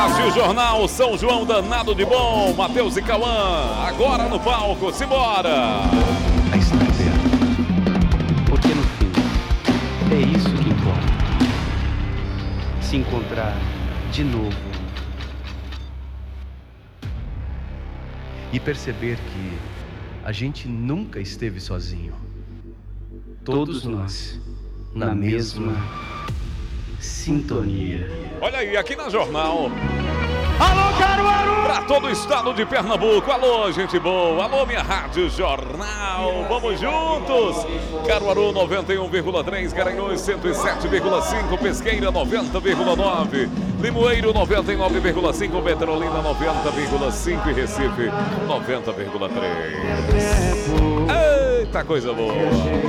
Rádio Jornal São João danado de bom. Matheus e Cauã, agora no palco, simbora! A história, porque no fim é isso que importa. Se encontrar de novo e perceber que a gente nunca esteve sozinho. Todos nós na mesma sintonia. Olha aí, aqui na Jornal. Alô, Caruaru! Pra todo o estado de Pernambuco. Alô, gente boa. Alô, minha Rádio Jornal. Vamos juntos. Caruaru 91,3, Garanhuns 107,5, Pesqueira 90,9, Limoeiro 99,5, Petrolina 90,5 e Recife 90,3. Eita, coisa boa.